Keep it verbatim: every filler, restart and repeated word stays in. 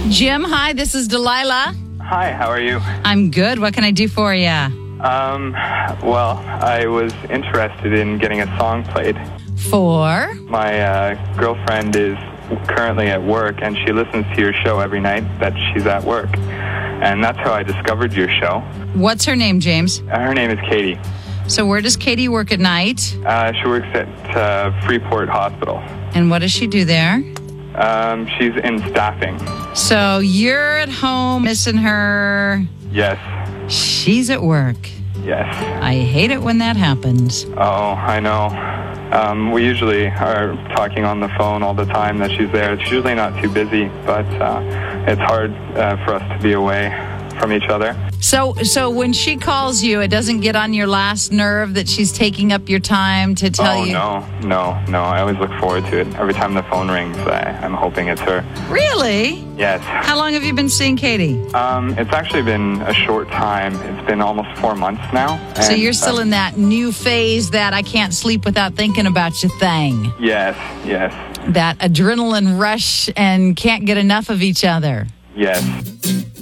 Jim, hi, this is Delilah. Hi, how are you? I'm good. What can I do for you? Um, well, I was interested in getting a song played. For? My uh, girlfriend is currently at work, and she listens to your show every night that she's at work. And that's how I discovered your show. What's her name, James? Uh, her name is Katie. So where does Katie work at night? Uh, she works at uh, Freeport Hospital. And what does she do there? Um, she's in staffing. So you're at home missing her. Yes. She's at work. Yes. I hate it when that happens. Oh, I know. Um, we usually are talking on the phone all the time that she's there. It's usually not too busy, but uh, it's hard uh, for us to be away from each other. So so when she calls you, it doesn't get on your last nerve that she's taking up your time to tell oh, you? Oh, no, no, no. I always look forward to it. Every time the phone rings, I, I'm hoping it's her. Really? Yes. How long have you been seeing Katie? Um, it's actually been a short time. It's been almost four months now. So and, you're still uh, in that new phase that I can't sleep without thinking about you thing. Yes, yes. That adrenaline rush and can't get enough of each other. Yes.